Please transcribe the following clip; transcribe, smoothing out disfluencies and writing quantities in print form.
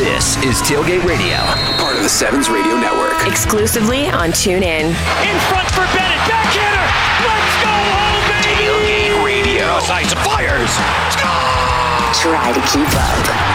This is Tailgate Radio, part of the Sevens Radio Network. Exclusively on TuneIn. In front for Bennett. Backhander. Let's go home, baby. Tailgate Radio. Sights fires. Score! Try to keep up.